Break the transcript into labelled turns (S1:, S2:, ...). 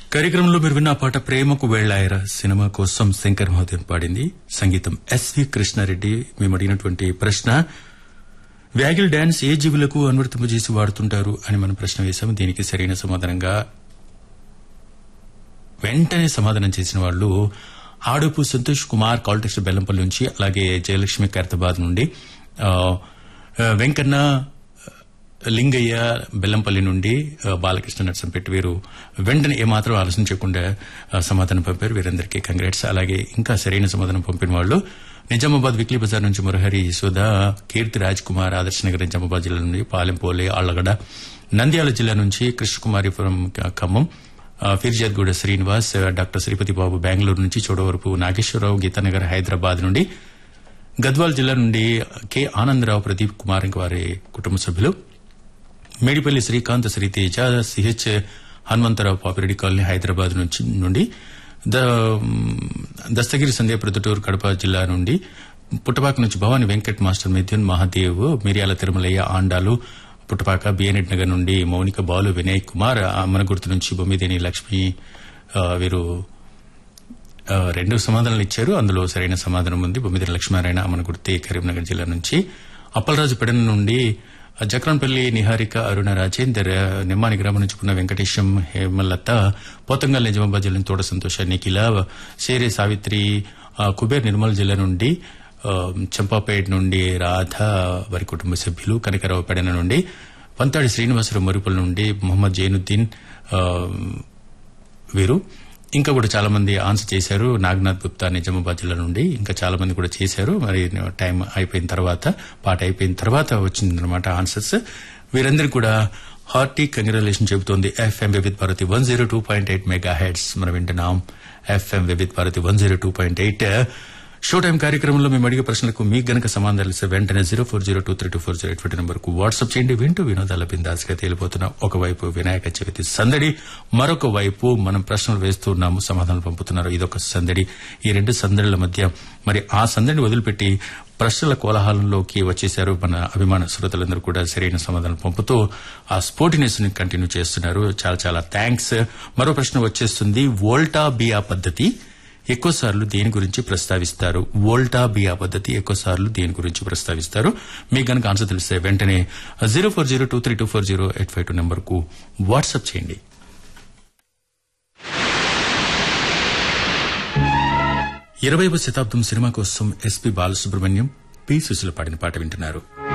S1: కార్యక్రమంలో మీరు విన్న పాట ప్రేమకు వెళ్లాయరా సినిమా కోసం శంకర్ మహోదయం పాడింది. సంగీతం ఎస్వి కృష్ణారెడ్డి. మేము అడిగినటువంటి ప్రశ్న, వ్యాగిల్ డాన్స్ ఏ జీవులకు అనువర్తింపజేసి వాడుతుంటారు అని మనం ప్రశ్న వేశాము. దీనికి సరైన సమాధానంగా వెంటనే సమాధానం చేసిన వాళ్ళు ఆడుపు సంతోష్ కుమార్ కాల్టెక్స్ బెల్లంపల్లి నుంచి, అలాగే జయలక్ష్మి ఖైరతాబాద్ నుండి, వెంకన్న లింగయ్య బెల్లంపల్లి నుండి, బాలకృష్ణ నర్సంపేట. వీరు వెంటనే ఏమాత్రం ఆలోచించకుండా సమాధానం పంపారు. వీరందరికీ కంగ్రాట్స్. అలాగే ఇంకా సరైన సమాధానం పంపిన వాళ్ళు నిజామాబాద్ విక్లీ బజార్ నుంచి మురహరి యశోద, కీర్తి రాజ్ కుమార్, ఆదర్శ్ నగర్ నిజామాబాద్ జిల్లా నుండి, పాలెంపోలే ఆళ్లగడ్డ, నంద్యాల జిల్లా నుంచి కృష్ణకుమారిపురం ఖమ్మం, ఫిర్జాద్గూడ శ్రీనివాస్, డాక్టర్ శ్రీపతి బాబు బెంగళూరు నుంచి, చోడవరపు నాగేశ్వరరావు గీతానగర్ హైదరాబాద్ నుండి, గద్వాల్ జిల్లా నుండి కె ఆనందరావు, ప్రదీప్ కుమార్ ఇంక వారి కుటుంబ సభ్యులు, మేడిపల్లి శ్రీకాంత్, శ్రీతేజ, సిహెచ్ హనుమంతరావు, పాపిరెడ్డి కాలనీ హైదరాబాద్ నుండి, దస్తగిరి సంధ్య ప్రొద్దుటూరు కడప జిల్లా నుండి, పుట్టపాక నుంచి భవాని వెంకట్, మాస్టర్ మిథున్, మహాదేవ్, మిర్యాల తిరుమలయ్య, ఆండాలు పుట్టపాక, బిఎన్ఎడ్ నగర్ నుండి మౌనిక, బాలు, వినయ్ కుమార్, అమ్మనగుర్తు నుంచి బొమ్మిదేని లక్ష్మి. వీరు రెండు సమాధానాలు ఇచ్చారు. అందులో సరైన సమాధానం ఉంది. బొమ్మిదేని లక్ష్మీనారాయణ, అమ్మనగుర్తి, కరీంనగర్ జిల్లా నుంచి, అప్పలరాజు పెడన నుండి జక్రాన్పల్లి నిహారిక, అరుణ రాజేందర్, నిమ్మాని గ్రామం నుంచి పున్న వెంకటేశం, హేమలత, పోతంగల్ నిజామాబాద్ జిల్లా తోట సంతోష, నిఖిల, షేరే సావిత్రి, కుబేర్ నిర్మల్ జిల్లా నుండి, చంపాపేట నుండి రాధ వారి కుటుంబ సభ్యులు, కనకరావు పెడన నుండి, పంతాడి శ్రీనివాసరావు మరుపుల నుండి, మొహమ్మద్ జైనుద్దీన్. వీరు ఇంకా కూడా చాలా మంది ఆన్సర్ చేశారు. నాగనాథ్ గుప్తా నిజామాబాద్ జిల్లా నుండి ఇంకా చాలా మంది కూడా చేశారు. మరి టైం అయిపోయిన తర్వాత, పాట అయిపోయిన తర్వాత వచ్చిందనమాట ఆన్సర్స్. వీరందరికీ కూడా హార్టీ కంగ్రాచులేషన్ చెబుతోంది FM Vividh Bharati 102.8 mega heads. మనం వింటున్నాం FM Vividh Bharati 102.8. Show time కార్యక్రమంలో మేము అడిగే ప్రశ్నలకు మీకు గనక సమాధానాలు ఇస్తే వెంటనే 0402232408 నంబర్కు వాట్సాప్ చేయండి. వింటూ వినోదాల బిందాస్గా తేలిపోతున్నాం. ఒకవైపు వినాయక చవితి సందడి, మరొక వైపు మనం ప్రశ్నలు వేస్తున్నాము, సమాధానాలు పంపుతున్నారు. ఇదొక సందడి. ఈ రెండు సందడిల మధ్య మరి ఆ సందడిని వదిలిపెట్టి ప్రశ్నల కోలాహలంలోకి వచ్చేశారు మన అభిమాన శ్రోతలందరూ కూడా సరైన సమాధానం పంపుతూ ఆ స్పోర్టినెస్ ని కంటిన్యూ చేస్తున్నారు. చాలా చాలా థ్యాంక్స్. మరో ప్రశ్న వచ్చేస్తుంది. వోల్టా బియా పద్ధతి ఎక్కువసార్లు దేని గురించి ప్రస్తావిస్తారు? వోల్టా బియా పద్ధతి ఎక్కువసార్లు దేని గురించి ప్రస్తావిస్తారు? మీకు గనక ఆన్సర్ తెలిస్తే వెంటనే 0402324085 నెంబర్కు వాట్సాప్ చేయండి. 20వ శతాబ్దం సినిమా కోసం ఎస్పి బాలసుబ్రహ్మణ్యం, పి సుశీల పాడిన పాట వింటున్నారు.